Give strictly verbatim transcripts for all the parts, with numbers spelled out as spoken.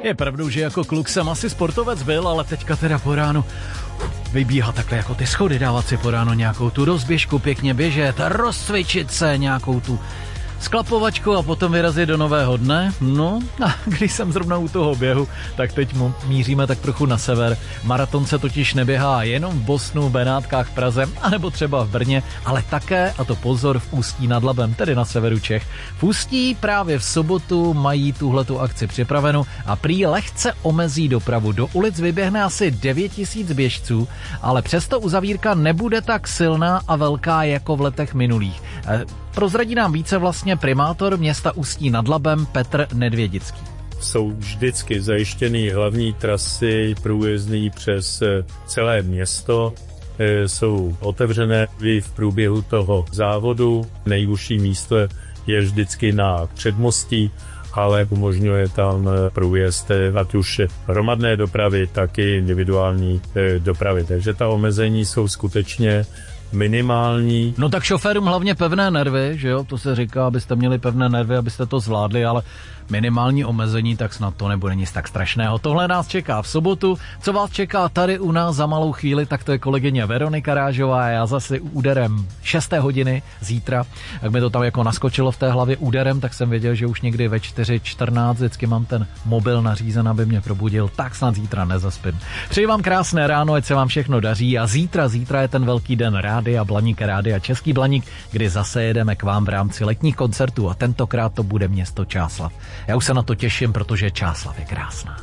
Je pravdou, že jako kluk jsem asi sportovec byl, ale teďka teda po ránu vybíhat takhle jako ty schody, dávat si po ránu nějakou tu rozběžku, pěkně běžet, rozcvičit se, nějakou tu sklapovačku a potom vyrazit do nového dne. No a když jsem zrovna u toho běhu, tak teď mu míříme tak trochu na sever. Maraton se totiž neběhá jenom v Bosnu, Benátkách, Praze, anebo třeba v Brně, ale také, a to pozor, v Ústí nad Labem, tedy na severu Čech. V Ústí právě v sobotu mají tuhletu akci připravenou a prý lehce omezí dopravu. Do ulic vyběhne asi devět tisíc běžců, ale přesto uzavírka nebude tak silná a velká jako v letech minulých. Prozradí nám více vlastně primátor města Ústí nad Labem Petr Nedvědický. Jsou vždycky zajištěny hlavní trasy průjezdný přes celé město. Jsou otevřené v průběhu toho závodu. Nejúžší místo je vždycky na předmostí, ale umožňuje tam průjezd ať už hromadné dopravy, tak i individuální dopravy. Takže ta omezení jsou skutečně minimální. No tak šoférům hlavně pevné nervy, že jo, to se říká, abyste měli pevné nervy, abyste to zvládli, ale minimální omezení, tak snad to nebude nic tak strašného. Tohle nás čeká v sobotu. Co vás čeká tady u nás za malou chvíli, tak to je kolegyně Veronika Rážová a já zase úderem šesté hodiny zítra. Jak mi to tam jako naskočilo v té hlavě úderem, tak jsem věděl, že už někdy ve čtyři čtrnáct vždycky mám ten mobil nařízen, aby mě probudil, tak snad zítra nezaspím. Přeji vám krásné ráno, ať se vám všechno daří a zítra, zítra je ten velký den Rádia Blaník, Rádia Český Blaník, kdy zase jedeme k vám v rámci letních koncertů a tentokrát to bude město Čáslav. Já už se na to těším, protože Čáslav je krásná.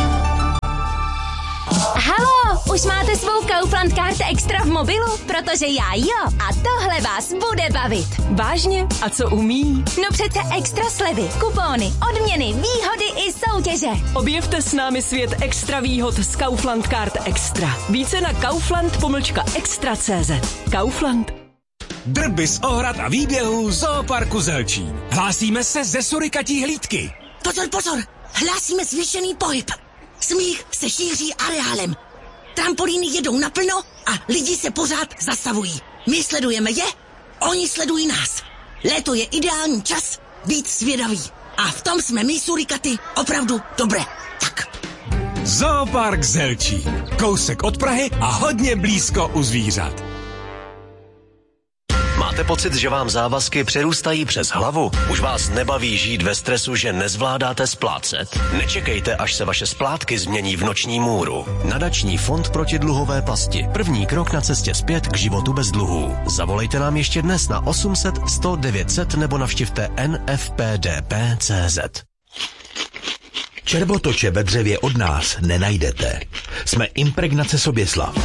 Halo, už máte svou Kaufland Card Extra v mobilu? Protože já jo. A tohle vás bude bavit. Vážně? A co umí? No přece extra slevy, kupóny, odměny, výhody i soutěže. Objevte s námi svět extra výhod z Kaufland Card Extra. Více na kaufland pomlčka extra tečka cé zet. Kaufland. Drby z ohrad a výběhů Zooparku Zelčín. Hlásíme se ze surikatí hlídky. Pozor, pozor, hlásíme zvýšený pohyb. Smích se šíří areálem. Trampolíny jedou naplno a lidi se pořád zastavují. My sledujeme je, oni sledují nás. Léto je ideální čas být svědavý. A v tom jsme my surikaty opravdu dobré. Tak. Zoopark Zelčín. Kousek od Prahy a hodně blízko u zvířat. Máte pocit, že vám závazky přerůstají přes hlavu? Už vás nebaví žít ve stresu, že nezvládáte splácet? Nečekejte, až se vaše splátky změní v noční můru. Nadační fond proti dluhové pasti. První krok na cestě zpět k životu bez dluhů. Zavolejte nám ještě dnes na osm set sto devět set nebo navštivte en ef pé dé pé tečka cé zet. Červotoče ve dřevě od nás nenajdete. Jsme Impregnace Soběslav.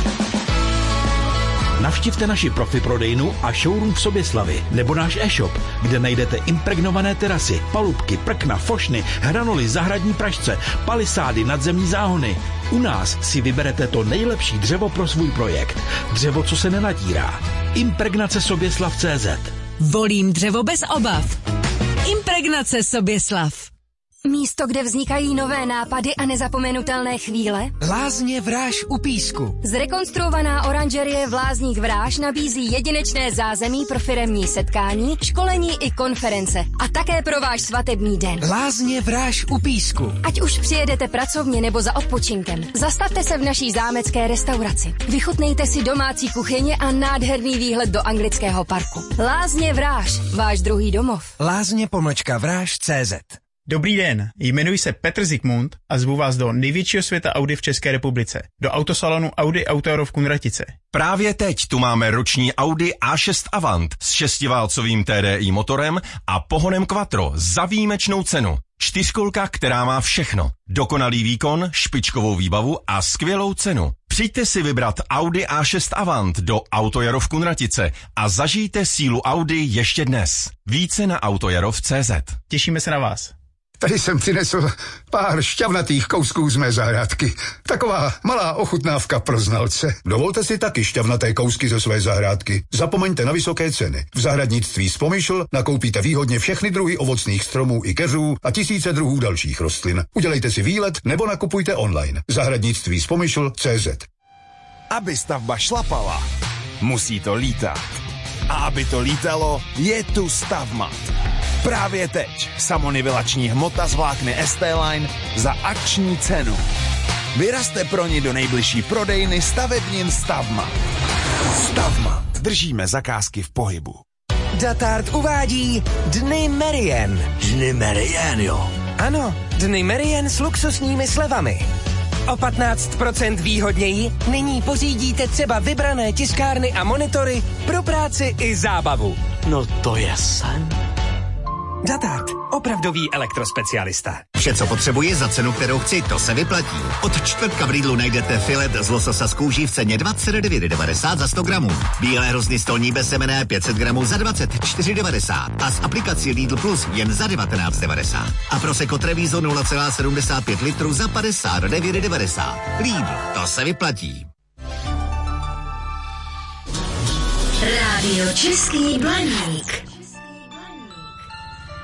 Navštivte naši profi prodejnu a showroom v Soběslavi nebo náš e-shop, kde najdete impregnované terasy, palubky, prkna, fošny, hranoly, zahradní pražce, palisády, nadzemní záhony. U nás si vyberete to nejlepší dřevo pro svůj projekt. Dřevo, co se nenadírá. Impregnace Soběslav tečka cé zet. Volím dřevo bez obav. Impregnace Soběslav. Místo, kde vznikají nové nápady a nezapomenutelné chvíle? Lázně Vráž u Písku. Zrekonstruovaná oranžerie v Lázních Vráž nabízí jedinečné zázemí pro firemní setkání, školení i konference. A také pro váš svatební den. Lázně Vráž u Písku. Ať už přijedete pracovně nebo za odpočinkem, zastavte se v naší zámecké restauraci. Vychutnejte si domácí kuchyně a nádherný výhled do anglického parku. Lázně Vráž, váš druhý domov. Lázně pomlčka Vráž tečka cé zet. Dobrý den, jmenuji se Petr Zikmund a zvu vás do největšího světa Audi v České republice, do autosalonu Audi Auto v Kunratice. Právě teď tu máme roční Audi á šest Avant s šestiválcovým té dé í motorem a pohonem Quattro za výjimečnou cenu. Čtyřkolka, která má všechno. Dokonalý výkon, špičkovou výbavu a skvělou cenu. Přijďte si vybrat Audi á šest Avant do Autojaro v Kunratice a zažijte sílu Audi ještě dnes. Více na autojarov tečka cé zet. Těšíme se na vás. Tady jsem přinesl pár šťavnatých kousků z mé zahrádky. Taková malá ochutnávka pro znalce. Dovolte si taky šťavnaté kousky ze své zahrádky. Zapomeňte na vysoké ceny. V zahradnictví Spomyšl nakoupíte výhodně všechny druhy ovocných stromů i keřů a tisíce druhů dalších rostlin. Udělejte si výlet nebo nakupujte online. Zahradnictví Spomyšl tečka cé zet. Aby stavba šlapala, musí to lítat. A aby to lítalo, je tu Stavmat. Právě teď samonivilační hmota z vlákny S T Line za akční cenu. Vyrazte pro ní do nejbližší prodejny stavebnin Stavma. Stavma. Držíme zakázky v pohybu. Datart uvádí Dny Merien. Dny Merien, jo. Ano, Dny Merien s luxusními slevami. O patnáct procent výhodněji nyní pořídíte třeba vybrané tiskárny a monitory pro práci i zábavu. No to je sen. Datart. Opravdový elektrospecialista. Vše, co potřebuji za cenu, kterou chci, to se vyplatí. Od čtvrtka v Lidlu najdete filet z lososa z kůží v ceně dvacet devět devadesát za sto gramů. Bílé hrozny stolní bezsemenné pět set gramů za dvacet čtyři devadesát a s aplikací Lidl Plus jen za devatenáct devadesát. A Prosecco Treviso nula celá sedmdesát pět litrů za padesát devět devadesát. Lidl, to se vyplatí. Rádio Český Blaník.